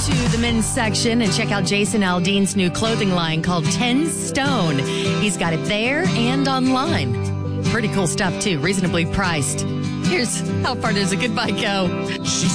to the men's section and check out Jason Aldean's new clothing line called 10 Stone. He's got it there and online. Pretty cool stuff, too. Reasonably priced. Here's How Far Does a Goodbye Go?